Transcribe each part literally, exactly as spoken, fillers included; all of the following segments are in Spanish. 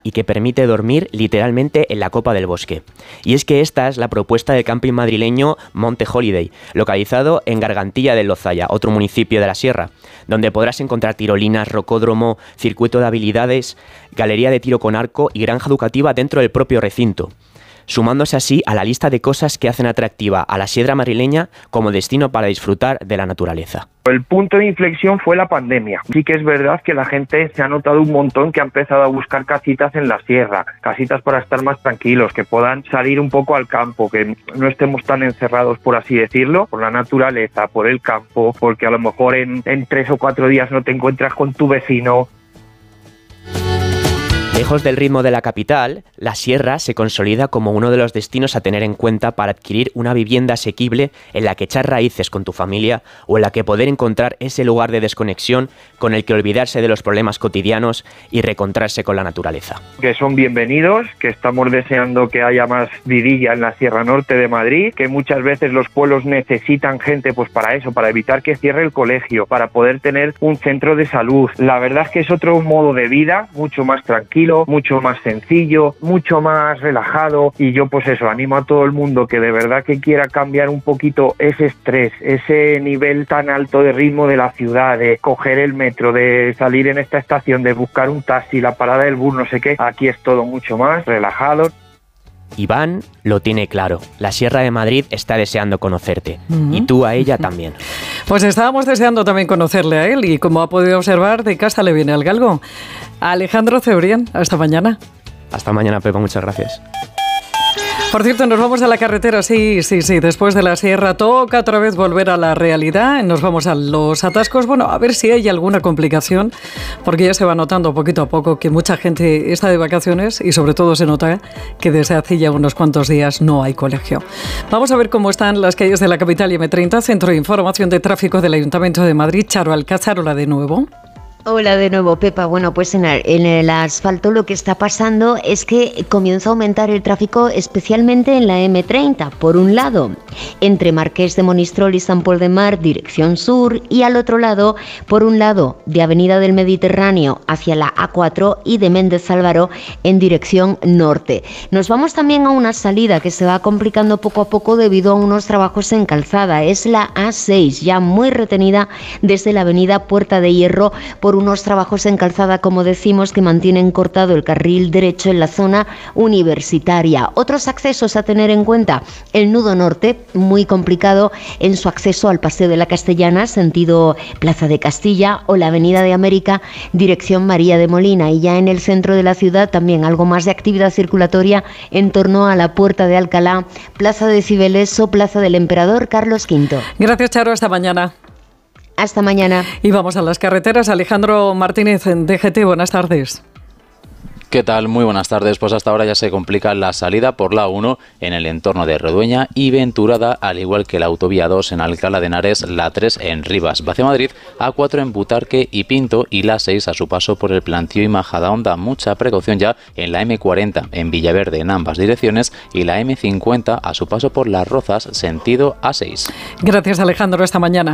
y que permite dormir literalmente en la copa del bosque. Y es que esta es la propuesta del camping madrileño Monte Holiday, localizado en Gargantilla del Lozaya, otro municipio de la Sierra, donde podrás encontrar tirolinas, rocódromo, circuito de habilidades, galería de tiro con arco y granja educativa dentro del propio recinto, sumándose así a la lista de cosas que hacen atractiva a la Sierra madrileña como destino para disfrutar de la naturaleza. El punto de inflexión fue la pandemia. Sí que es verdad que la gente se ha notado un montón que ha empezado a buscar casitas en la sierra, casitas para estar más tranquilos, que puedan salir un poco al campo, que no estemos tan encerrados, por así decirlo, por la naturaleza, por el campo, porque a lo mejor en, en tres o cuatro días no te encuentras con tu vecino. Lejos del ritmo de la capital, la Sierra se consolida como uno de los destinos a tener en cuenta para adquirir una vivienda asequible en la que echar raíces con tu familia o en la que poder encontrar ese lugar de desconexión con el que olvidarse de los problemas cotidianos y reencontrarse con la naturaleza. Que son bienvenidos, que estamos deseando que haya más vidilla en la Sierra Norte de Madrid, que muchas veces los pueblos necesitan gente pues para eso, para evitar que cierre el colegio, para poder tener un centro de salud. La verdad es que es otro modo de vida, mucho más tranquilo, mucho más sencillo, mucho más relajado, y yo pues eso, animo a todo el mundo que de verdad que quiera cambiar un poquito ese estrés, ese nivel tan alto de ritmo de la ciudad, de coger el metro, de salir en esta estación, de buscar un taxi, la parada del bus, no sé qué. Aquí es todo mucho más relajado. Iván lo tiene claro, la Sierra de Madrid está deseando conocerte, uh-huh. y tú a ella también. Pues estábamos deseando también conocerle a él, y como ha podido observar, de casa le viene al galgo. Alejandro Cebrián, hasta mañana. Hasta mañana, Pepa, muchas gracias. Por cierto, nos vamos a la carretera, sí, sí, sí, después de la sierra toca otra vez volver a la realidad, nos vamos a los atascos, bueno, a ver si hay alguna complicación, porque ya se va notando poquito a poco que mucha gente está de vacaciones y sobre todo se nota que desde hace ya unos cuantos días no hay colegio. Vamos a ver cómo están las calles de la capital y eme treinta, Centro de Información de Tráfico del Ayuntamiento de Madrid. Charo Alcázar, hola de nuevo. Hola de nuevo, Pepa. Bueno, pues en el, en el asfalto lo que está pasando es que comienza a aumentar el tráfico, especialmente en la eme treinta. Por un lado, entre Marqués de Monistrol y Sant Pol de Mar, dirección sur, y al otro lado, por un lado, de Avenida del Mediterráneo hacia la a cuatro y de Méndez Álvaro en dirección norte. Nos vamos también a una salida que se va complicando poco a poco debido a unos trabajos en calzada. Es la a seis, ya muy retenida desde la Avenida Puerta de Hierro por unos trabajos en calzada, como decimos, que mantienen cortado el carril derecho en la zona universitaria. Otros accesos a tener en cuenta: el nudo norte, muy complicado en su acceso al Paseo de la Castellana, sentido Plaza de Castilla, o la Avenida de América, dirección María de Molina. Y ya en el centro de la ciudad también algo más de actividad circulatoria en torno a la Puerta de Alcalá, Plaza de Cibeles o Plaza del Emperador Carlos quinto. Gracias, Charo, hasta mañana. Hasta mañana. Y vamos a las carreteras. Alejandro Martínez, en D G T, buenas tardes. ¿Qué tal? Muy buenas tardes. Pues hasta ahora ya se complica la salida por la uno en el entorno de Redueña y Venturada, al igual que la autovía dos en Alcalá de Henares, la tres en Rivas, hacia Madrid, a cuatro en Butarque y Pinto y la seis a su paso por el Plantío y Majadahonda. Mucha precaución ya en la eme cuarenta en Villaverde en ambas direcciones y la eme cincuenta a su paso por Las Rozas, sentido a seis. Gracias, Alejandro. Hasta mañana.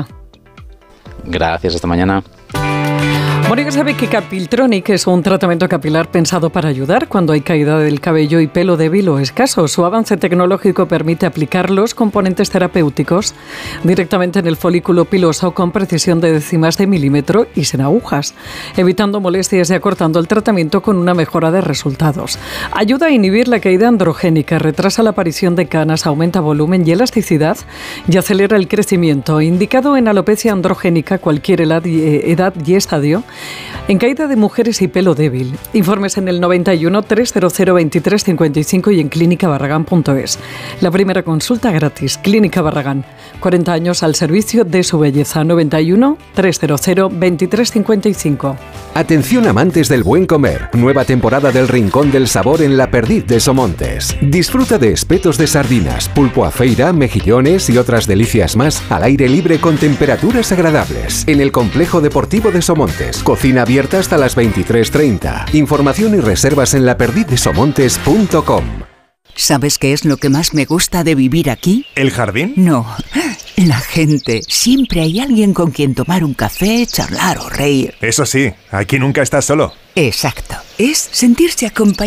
Gracias, hasta mañana. Bueno, ya sabe que Capiltronic es un tratamiento capilar pensado para ayudar cuando hay caída del cabello y pelo débil o escaso. Su avance tecnológico permite aplicar los componentes terapéuticos directamente en el folículo piloso con precisión de décimas de milímetro y sin agujas, evitando molestias y acortando el tratamiento con una mejora de resultados. Ayuda a inhibir la caída androgénica, retrasa la aparición de canas, aumenta volumen y elasticidad y acelera el crecimiento. Indicado en alopecia androgénica, cualquier edad y, edad y estadio, en caída de mujeres y pelo débil. Informes en el noventa y uno, trescientos veintitrés, cincuenta y cinco y en clínica barragán punto es. La primera consulta gratis. Clínica Barragán. cuarenta años al servicio de su belleza. noventa y uno, trescientos veintitrés, cincuenta y cinco. Atención amantes del buen comer. Nueva temporada del Rincón del Sabor en La Perdiz de Somontes. Disfruta de espetos de sardinas, pulpo a feira, mejillones y otras delicias más al aire libre con temperaturas agradables. En el Complejo Deportivo de Somontes. Cocina abierta hasta las veintitrés treinta. Información y reservas en la perdiz de somontes punto com. ¿Sabes qué es lo que más me gusta de vivir aquí? ¿El jardín? No, La gente. Siempre hay alguien con quien tomar un café, charlar o reír. Eso sí, aquí nunca estás solo. Exacto. Es sentirse acompañado.